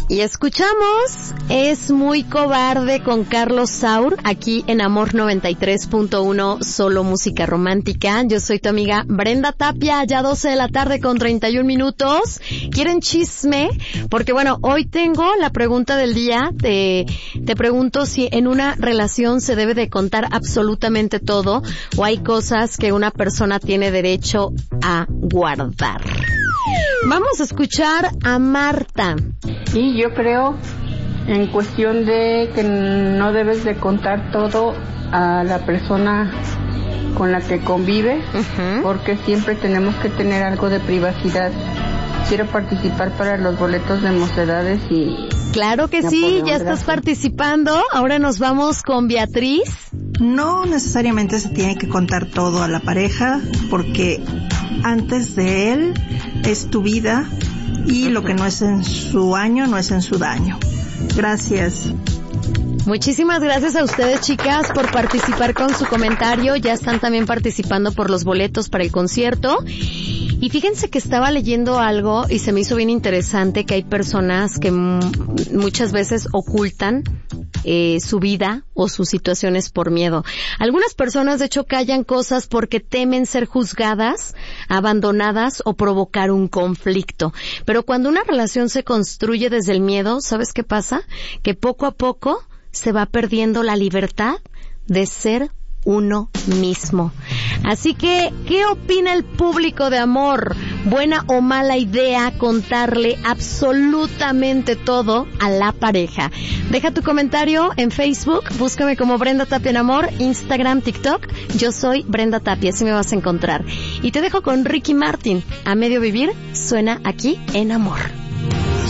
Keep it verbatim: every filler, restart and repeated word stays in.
Y escuchamos Es muy cobarde con Carlos Saur, aquí en Amor noventa y tres punto uno, solo música romántica. Yo soy tu amiga Brenda Tapia, ya doce de la tarde con treinta y un minutos. ¿Quieren chisme? Porque bueno, hoy tengo la pregunta del día. Te, te pregunto si en una relación se debe de contar absolutamente todo o hay cosas que una persona tiene derecho a guardar. Vamos a escuchar a Marta. Y yo creo, en cuestión de que no debes de contar todo a la persona con la que convives, uh-huh. porque siempre tenemos que tener algo de privacidad. Quiero participar para los boletos de Mocedades y... Claro que sí, ya estás participando. Ahora nos vamos con Beatriz. No necesariamente se tiene que contar todo a la pareja, porque antes de él es tu vida y lo que no es en su año no es en su daño. Gracias. Muchísimas gracias a ustedes, chicas, por participar con su comentario. Ya están también participando por los boletos para el concierto. Y fíjense que estaba leyendo algo y se me hizo bien interesante que hay personas que m- muchas veces ocultan eh, su vida o sus situaciones por miedo. Algunas personas, de hecho, callan cosas porque temen ser juzgadas, abandonadas o provocar un conflicto. Pero cuando una relación se construye desde el miedo, ¿sabes qué pasa? Que poco a poco se va perdiendo la libertad de ser uno mismo. Así que, ¿qué opina el público de Amor? ¿Buena o mala idea contarle absolutamente todo a la pareja? Deja tu comentario en Facebook, búscame como Brenda Tapia en Amor, Instagram, TikTok. Yo soy Brenda Tapia, así me vas a encontrar. Y te dejo con Ricky Martin. A medio vivir, suena aquí en Amor.